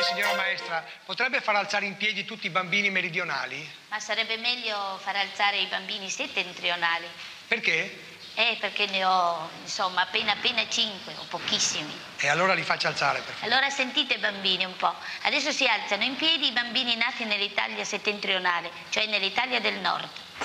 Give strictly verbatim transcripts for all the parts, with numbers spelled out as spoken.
signora maestra, potrebbe far alzare in piedi tutti i bambini meridionali? Ma sarebbe meglio far alzare i bambini settentrionali. Perché? Eh, perché ne ho, insomma, appena appena cinque, o pochissimi. E allora li faccia alzare, per favore. Allora sentite bambini un po'. Adesso si alzano in piedi i bambini nati nell'Italia settentrionale, cioè nell'Italia del Nord.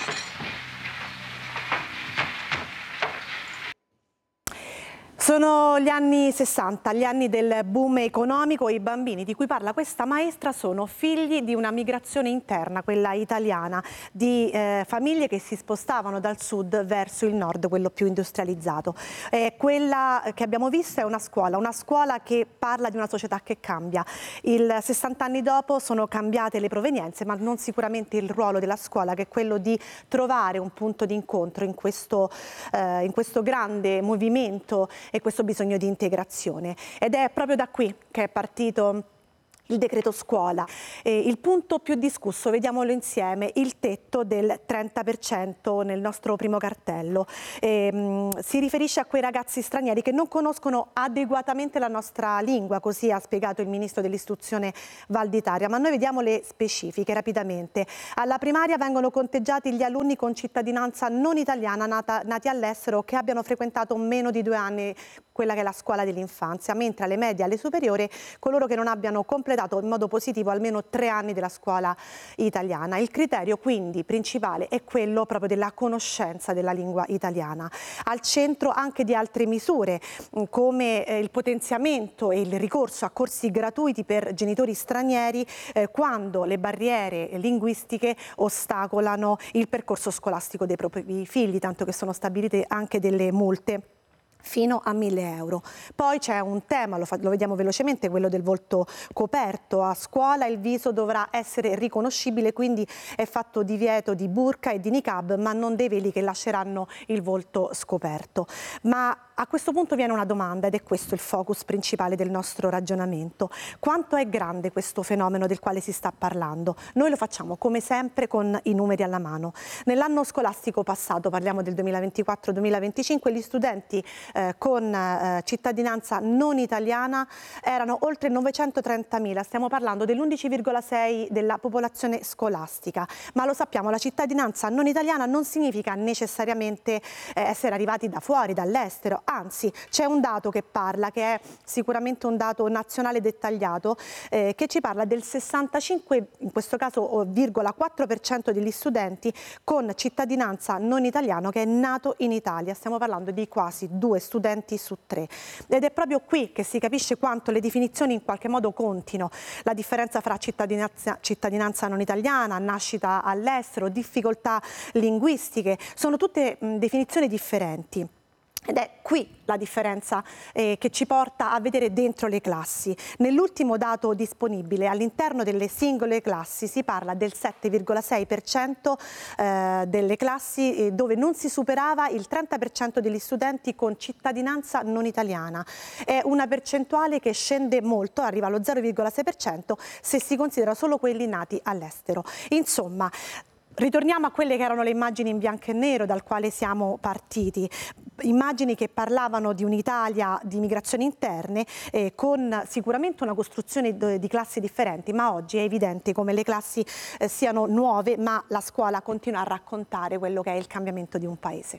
Sono gli anni sessanta, gli anni del boom economico. I bambini di cui parla questa maestra sono figli di una migrazione interna, quella italiana, di eh, famiglie che si spostavano dal sud verso il nord, quello più industrializzato. Eh, quella che abbiamo visto è una scuola, una scuola che parla di una società che cambia. Il sessanta anni dopo sono cambiate le provenienze, ma non sicuramente il ruolo della scuola, che è quello di trovare un punto di incontro in questo, eh, in questo grande movimento e questo bisogno di integrazione. Ed è proprio da qui che è partito il decreto scuola. Eh, il punto più discusso, vediamolo insieme, il tetto del trenta per cento nel nostro primo cartello. Eh, mh, si riferisce a quei ragazzi stranieri che non conoscono adeguatamente la nostra lingua, così ha spiegato il ministro dell'istruzione Valditara. Ma noi vediamo le specifiche rapidamente. Alla primaria vengono conteggiati gli alunni con cittadinanza non italiana nata, nati all'estero che abbiano frequentato meno di due anni quella che è la scuola dell'infanzia, mentre alle medie e alle superiori coloro che non abbiano completato in modo positivo almeno tre anni della scuola italiana. Il criterio quindi principale è quello proprio della conoscenza della lingua italiana. Al centro anche di altre misure come il potenziamento e il ricorso a corsi gratuiti per genitori stranieri eh, quando le barriere linguistiche ostacolano il percorso scolastico dei propri figli, tanto che sono stabilite anche delle multe fino a mille euro. Poi c'è un tema, lo, fa, lo vediamo velocemente, quello del volto coperto. A scuola il viso dovrà essere riconoscibile, quindi è fatto divieto di burqa e di niqab, ma non dei veli che lasceranno il volto scoperto. Ma a questo punto viene una domanda, ed è questo il focus principale del nostro ragionamento. Quanto è grande questo fenomeno del quale si sta parlando? Noi lo facciamo come sempre con i numeri alla mano. Nell'anno scolastico passato, parliamo del duemilaventiquattro duemilaventicinque, gli studenti eh, con eh, cittadinanza non italiana erano oltre novecentotrentamila, stiamo parlando dell'undici virgola sei della popolazione scolastica. Ma lo sappiamo, la cittadinanza non italiana non significa necessariamente eh, essere arrivati da fuori, dall'estero. Anzi, c'è un dato che parla, che è sicuramente un dato nazionale dettagliato, eh, che ci parla del sessantacinque, in questo caso, virgola quattro per cento degli studenti con cittadinanza non italiano che è nato in Italia. Stiamo parlando di quasi due studenti su tre. Ed è proprio qui che si capisce quanto le definizioni in qualche modo contino. La differenza fra cittadinanza, cittadinanza non italiana, nascita all'estero, difficoltà linguistiche, sono tutte mh, definizioni differenti. Ed è qui la differenza eh, che ci porta a vedere dentro le classi. Nell'ultimo dato disponibile, all'interno delle singole classi si parla del sette virgola sei per cento eh, delle classi eh, dove non si superava il trenta per cento degli studenti con cittadinanza non italiana. È una percentuale che scende molto, arriva allo zero virgola sei per cento se si considera solo quelli nati all'estero. Insomma, ritorniamo a quelle che erano le immagini in bianco e nero dal quale siamo partiti, immagini che parlavano di un'Italia di migrazioni interne eh, con sicuramente una costruzione di classi differenti, ma oggi è evidente come le classi eh, siano nuove, ma la scuola continua a raccontare quello che è il cambiamento di un paese.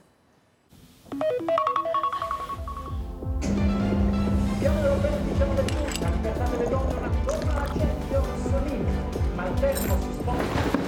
Siamo europei, diciamo del tutto, la libertà delle donne è una torna alla Champions League, ma il tempo si sposta.